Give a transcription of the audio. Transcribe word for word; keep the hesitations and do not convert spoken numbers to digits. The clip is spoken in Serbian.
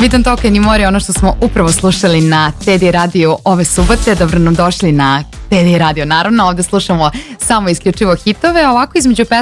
Bitan token i more, ono što smo upravo slušali na Teddy Radio ove subote. Dobro nam došli na Teddy Radio, naravno. Ovde slušamo samo isključivo hitove. Ovako između pesama